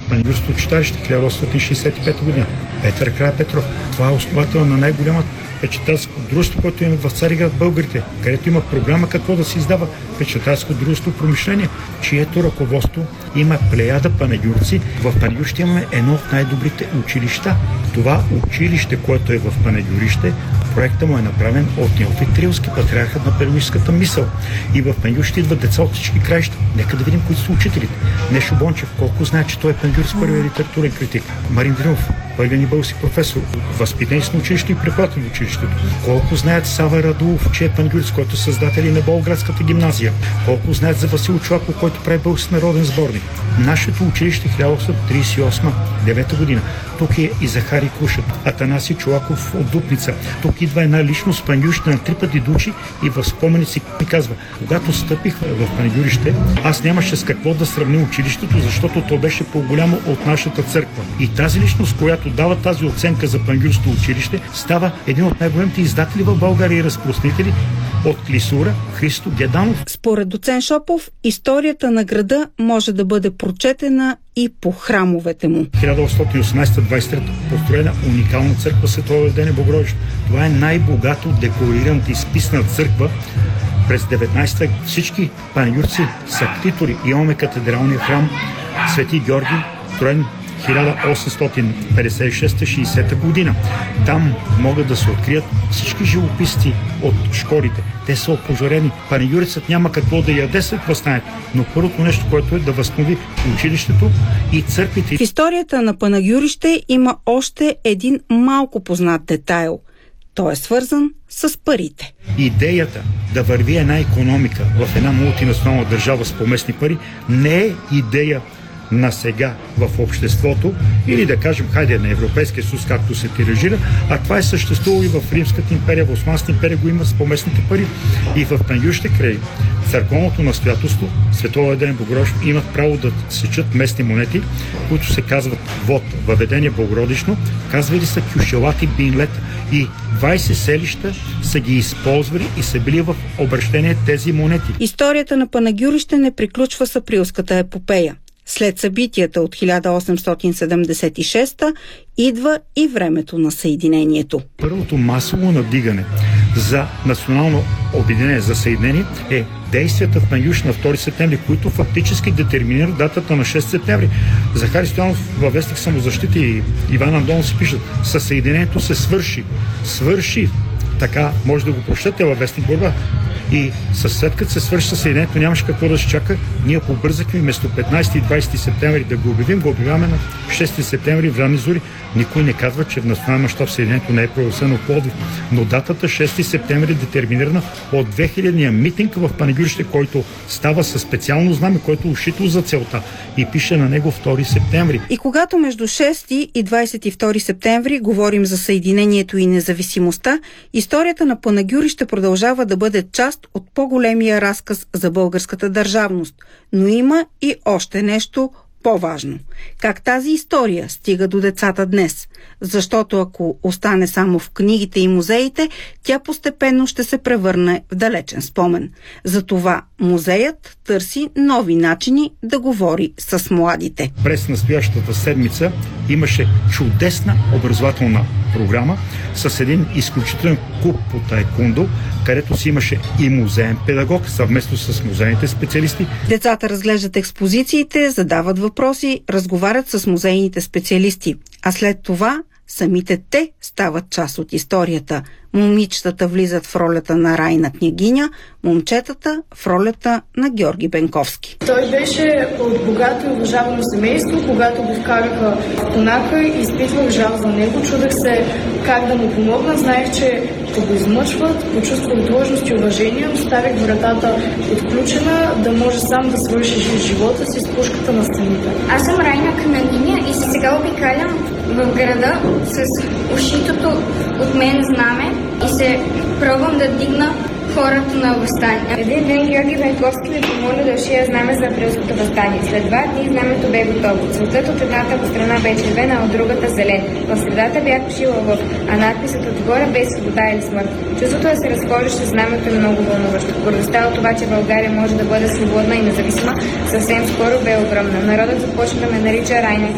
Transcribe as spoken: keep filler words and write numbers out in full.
Панагюрското читалище, хиляда осемстотин шейсет и пета година. Петър Карапетров. Това е основател на най-голямата печатарско дружество, което има в Цариград, българите, където има програма какво да се издава печатарско дружество промишление, чието ръководство има плеяда панагюрци. В Панагюрище имаме едно от най-добрите училища. Това училище, което е в Панагюрище, проектът му е направен от Неофит Рилски, патриархът на педагогическата мисъл. И в Панагюрище идват деца от всички краища. Нека да видим кои са учителите. Нешо Бончев, колко знае, че той е панагюрски първият литературен критик. Марин Дринов, първият ни български професор, възпитание на училище и преподавател в училището. Колко знаят Сава Радулов, че е панагюрец, който е създател на Болградската гимназия. Колко знаят за Васил Чолаков, който прави български народен сборник. Нашето училище хиляда осемстотин тридесет и осма девета година. Тук е и Захари Кушът, Атанаси Чолаков от Дупница. Тук идва една личност, Панагюрище на три пъти дучи и в споменици ми казва: когато стъпих в Панагюрище, аз нямаше с какво да сравня училището, защото то беше по-голямо от нашата църква. И тази личност, която дава тази оценка за Панагюрското училище, става един от най-големите издатели в България и разпространители от клисура Христо Геданов. Според доцент Шопов, историята на града може да бъде прочетена и по храмовете му. хиляда осемстотин и осемнадесета до двадесет и трета построена уникална църква Светло Въведение Богородично. Това е най-богато декорираната и изписана църква през деветнадесети век. Всички панагюрци са ктитори. Имаме катедралния храм Свети Георги, строен хиляда осемстотин петдесет и шеста до шейсета година. Там могат да се открият всички живописци от школите. Те са опожарени. Панагюрецът няма какво да яде след въстанието, но първото нещо, което е да възстанови училището и църквите. В историята на Панагюрище има още един малко познат детайл. Той е свързан с парите. Идеята да върви една икономика в една мултинационална държава с поместни пари не е идея на сега в обществото или да кажем, хайде, на Европейския съюз, както се тиражира, а това е съществувало и в Римската империя, в Османската империя го има с поместните пари. И в Панагюрище край църковното настоятелство, Светло Въведение Богородично, имат право да сечат местни монети, които се казват вод, Въведение Богородично, казвали са кюшелати бинлета. И двадесет селища са ги използвали и са били в обращение тези монети. Историята на Панагюрище не приключва с априлската епопея. След събитията от хиляда осемстотин седемдесет и шеста идва и времето на съединението. Първото масово надигане за национално обединение, за съединение, е действията в Панагюрище на втори септември, които фактически детерминират датата на шести септември. Захари Стоянов във вестник Самозащита и Иван Андонов си пишат: със съединението се свърши. Свърши. Така може да го прочетете във вестник Борба. И след като се свърши със съединението, нямаше какво да се чака. Ние побързахме вместо петнадесети и двадесети септември да го обявим, го обявяваме на шести септември в ранни зори. Никой не казва, че в национален мащаб съединението не е провъзгласено в Пловдив. Но датата шести септември е детерминирана от двехилядния митинг в Панагюрище, който става със специално знаме, който е ушито за целта и пише на него втори септември. И когато между шести и двадесет и втори септември говорим за съединението и независимостта, историята на Панагюрище продължава да бъде част от по-големия разказ за българската държавност. Но има и още нещо по-важно. Как тази история стига до децата днес? Защото ако остане само в книгите и музеите, тя постепенно ще се превърне в далечен спомен. Затова музеят търси нови начини да говори с младите. През настоящата седмица имаше чудесна образователна програма с един изключителен клуб по таекундо, където си имаше и музеен педагог, съвместно с музейните специалисти. Децата разглеждат експозициите, задават въпроси, разговарят с музейните специалисти, а след това самите те стават част от историята. Момичетата влизат в ролята на Райна княгиня, момчетата в ролята на Георги Бенковски. Той беше от богато и уважавано семейство. Когато го вкараха в конака и изпитвах жал за него, чудех се как да му помогна. Знаех, че го измъчват, почувствах длъжност и уважение, оставих вратата отключена, да може сам да свърши живота си с пушката на стените. Аз съм Райна княгиня и сега обикалям в града с ушитото от мен знаме и се пробвам да дигна хората на въстание. Един ден Георги Бенковски ме помоли да шия знаме за априлското въстание. След два дни знамето бе готово. Цветът от едната страна бе червена, а от другата зелен. В средата бях пошила лъв, а надписът отгоре бе свобода или смърт. Чувството да се разхождаше знамето е много вълнуващо. Гордостта от това, че България може да бъде свободна и независима, съвсем скоро бе огромна. Народът започна да ме нарича Райна